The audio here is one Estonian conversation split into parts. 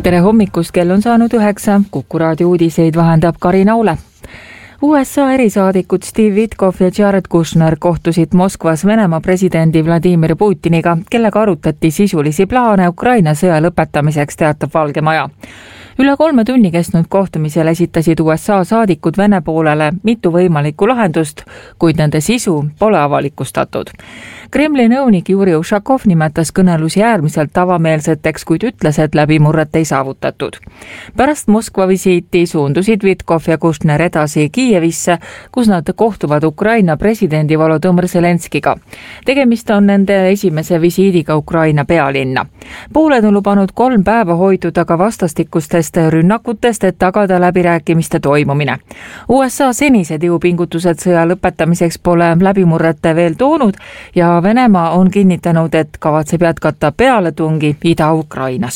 Tere hommikust, kell on saanud 9, Kuku raadio uudiseid vahendab Karina Aule. USA erisaadikud Steve Witkoff ja Jared Kushner kohtusid Moskvas Venemaa presidendi Vladimir Putiniga, kellega arutati sisulisi plaane Ukraina sõja lõpetamiseks, teatab Valge Maja. Üle 3 tunni kestnud kohtumisel esitasid USA saadikud Vene poolele mitu võimalikku lahendust, kuid nende sisu pole avalikustatud. Kremli nõunik Juri Ušakov nimetas kõnelusi äärmiselt tavameelseteks, kuid ütles, et läbimurret ei saavutatud. Pärast Moskva visiiti suundusid Witkoff ja Kushner edasi Kiievisse, kus nad kohtuvad Ukraina presidendi Volodõmõr Zelenskiga. Tegemist on nende esimese visiidiga Ukraina pealinna. Pooled on lubanud 3 päeva hoiduda ka vastastikustest rünnakutest, et tagada läbirääkimiste toimumine. USA senised jõupingutused sõja lõpetamiseks pole läbimurrete veel toonud ja Venemaa on kinnitanud, et kavatseb jätkata pealetungi Ida-Ukrainas.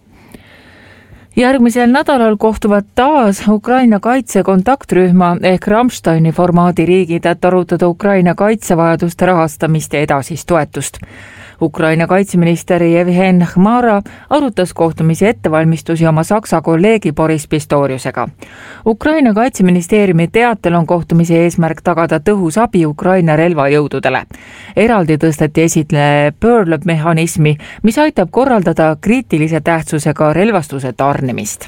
Järgmisel nädalal kohtuvad taas Ukraina kaitsekontaktrühma ehk Rammsteini formaadi riigid, et arutada Ukraina kaitsevajaduste rahastamist ja edasist toetust. Ukraina kaitseminister Jevhen Khmara arutas kohtumise ettevalmistusi oma Saksa kolleegi Boris Pistoriusega. Ukraina kaitseministeeriumi teatel on kohtumise eesmärk tagada tõhus abi Ukraina relvajõududele. Eraldi tõsteti esile Pearl-mehhanismi, mis aitab korraldada kriitilise tähtsusega relvastuse tarnimist.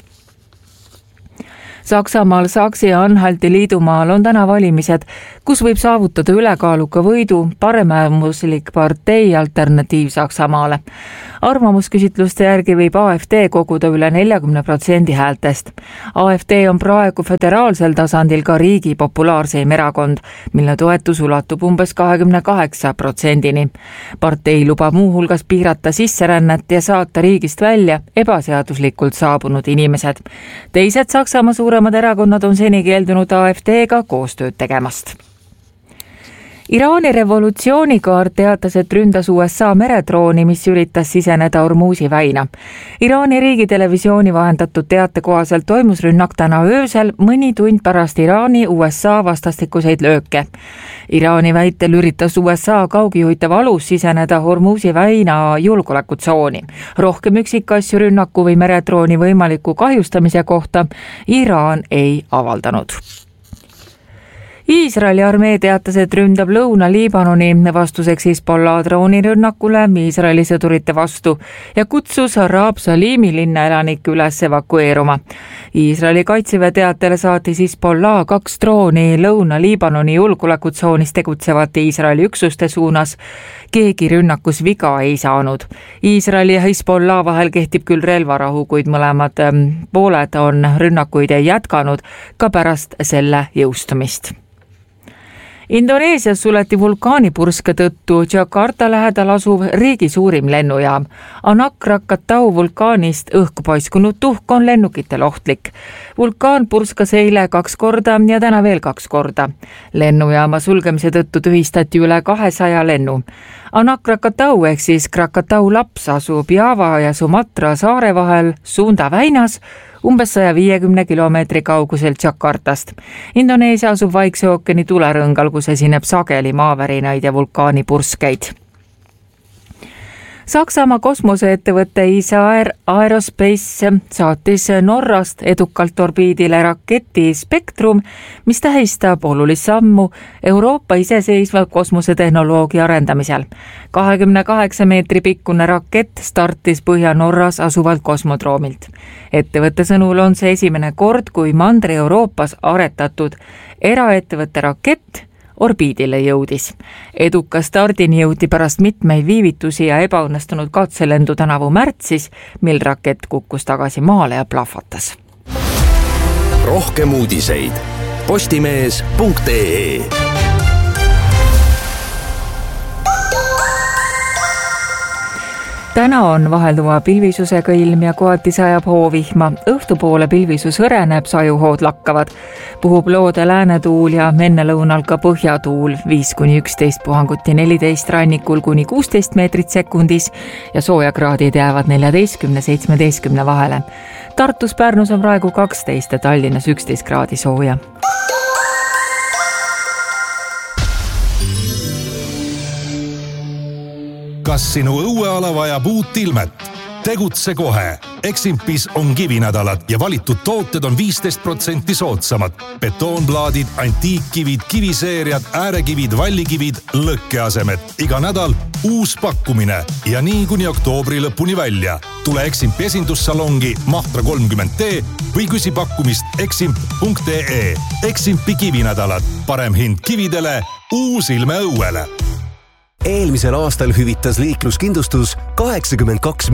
Saksamaal Saksi-Anhalti liidumaal on täna valimised, kus võib saavutada ülekaaluka võidu paremäärmuslik partei Alternatiiv Saksamaale. Arvamusküsitluste järgi võib AfD koguda üle 40% häältest. AfD on praegu föderaalsel tasandil ka riigi populaarseim erakond, mille toetus ulatub umbes 28%-ni. Partei lubab muuhulgas piirata sisserännet ja saata riigist välja ebaseaduslikult saabunud inimesed. Teised Saksamaa suuremad erakonnad on seni keeldunud AfD-ga koostööd tegemast. Iraani revolutsioonikaar teatas, et ründas USA meretrooni, mis üritas siseneda Hormuzi väina. Iraani riigitelevisiooni vahendatud teate kohaselt toimus rünnak täna öösel mõni tund pärast Iraani USA vastastikuseid lööke. Iraani väitel üritas USA kaugjuhitav alus siseneda Hormuzi väina julgeolekutsooni. Rohkem üksikasju rünnaku või meretrooni võimaliku kahjustamise kohta Iraan ei avaldanud. Iisraeli armee teatas, et ründab Lõuna-Liibanoni vastuseks Hezbollah droonirünnakule Iisraeli sõdurite vastu ja kutsus Arab Salimi linna elanikke üles evakueeruma. Iisraeli kaitseväe teatele saatis Hezbollah 2 drooni Lõuna-Liibanoni julgeolekutsoonis tegutsevate Iisraeli üksuste suunas. Keegi rünnakus viga ei saanud. Iisraeli ja Hezbollah vahel kehtib küll relvarahu, kuid mõlemad pooled on rünnakuid jätkanud ka pärast selle jõustumist. Indoneesias suleti vulkaanipurske tõttu Jakarta lähedal asuv riigi suurim lennujaam. Anak Krakatau vulkaanist õhku paiskunud tuhk on lennukitel ohtlik. Vulkaan purskas eile 2 korda ja täna veel 2 korda. Lennujaama sulgemise tõttu tühistati üle 200 lennu. Anak Krakatau ehk siis Krakatau laps asub Java ja Sumatra saare vahel Sunda väinas, umbes 150 kilomeetri kaugusel Jakartast. Indoneesia asub Vaikse ookeani tulerõngal, kus esineb sageli maavärinaid ja vulkaanipurskeid. Saksamaa kosmoseettevõte ESA Aerospace saatis Norrast edukalt orbiidile raketi Spektrum, mis tähistab olulist sammu Euroopa iseseisva kosmosetehnoloogia arendamisel. 28 meetri pikkune rakett startis Põhja-Norras asuvalt kosmodroomilt. Ettevõtte sõnul on see esimene kord, kui Mandri-Euroopas aretatud eraettevõtte rakett orbiidile jõudis. Eduka stardini jõuti pärast mitmeid viivitusi ja ebaõnnestunud katselendu tänavu märtsis, mil rakett kukkus tagasi maale ja plahvatas. Rohkem uudiseid postimees.ee. Täna on vahelduva pilvisusega ilm ja kohati sajab hoovihma. Õhtupoole pilvisus hõreneb, sajuhood lakkavad. Puhub loode läänetuul ja ennelõunal ka põhjatuul 5-11 puhanguti 14 rannikul kuni 16 meetrit sekundis ja soojakraadid jäävad 14-17 vahele. Tartus, Pärnus on praegu 12 ja Tallinnas 11 kraadi sooja. Kas sinu õueala vajab uut ilmet? Tegutse kohe! Eximpis on kivinädalad ja valitud tooted on 15% soodsamad. Betoonplaadid, antiikkivid, kiviseeriad, äärekivid, vallikivid, lõkkeasemed. Iga nädal uus pakkumine ja nii kuni oktoobri lõpuni välja. Tule Eximpi esindussalongi Mahtra 30T või küsi pakkumist eximp.ee. Eximpi kivinädalad. Parem hind kividele, uus ilme õuele. Eelmisel aastal hüvitas liikluskindlustus 82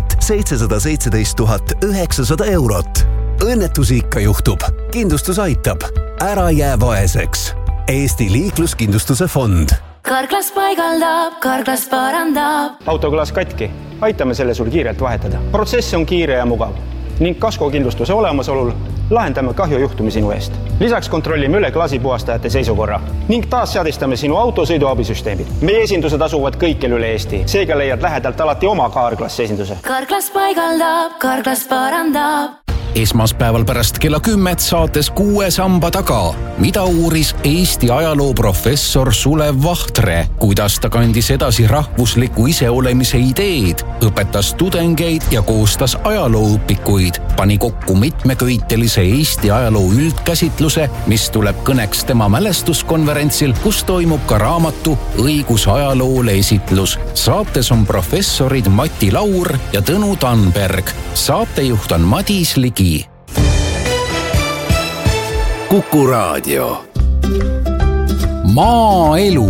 717 900 eurot. Õnnetusi ikka juhtub. Kindlustus aitab. Ära jää vaeseks. Eesti liikluskindlustuse fond. Karklas paigaldab, Karklas parandab. Autoklaas katki. Aitame selle sul kiirelt vahetada. Protsess on kiire ja mugav. Ning kaskokindlustuse olemasolul lahendame kahjujuhtumi sinu eest. Lisaks kontrollime üle klaasipuhastajate seisukorra ning taas seadistame sinu auto sõiduabisüsteemid. Meie esindused asuvad kõikjal üle Eesti. Seega leiad lähedalt alati oma Karklas esinduse. Karklas paigaldab, Karklas parandab. Esmaspäeval pärast kella 10 saates 6 samba taga. Mida uuris Eesti ajaloo professor Sulev Vahtre? Kuidas ta kandis edasi rahvusliku iseolemise ideed? Õpetas tudengeid ja koostas ajalooõpikuid. Pani kokku mitmeköitelise Eesti ajaloo üldkäsitluse, mis tuleb kõneks tema mälestuskonverentsil, kus toimub ka raamatu õigusajaloole esitlus. Saates on professorid Mati Laur ja Tõnu Tanberg. Saatejuht on Madis Ligi. Kuku Raadio. Maaelu.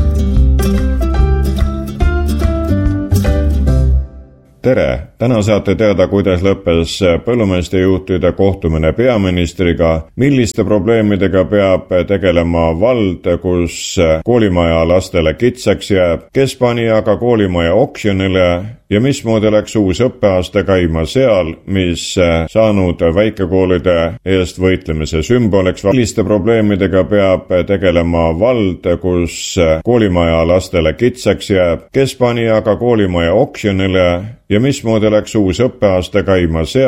Tere! Täna saate teada, kuidas lõppes põllumeeste juhtide kohtumine peaministriga, milliste probleemidega peab tegelema vald, kus koolimaja lastele kitsaks jääb, kes pani aga koolimaja oksjonile ja mismoodi läks uus õppeaasta käima seal, mis saanud väikekoolide eest võitlemise sümboliks. Milliste probleemidega peab tegelema vald, kus koolimaja lastele kitsaks jääb, kes pani aga koolimaja oksjonile ja mismoodi läks uus õppeaasta käima seal.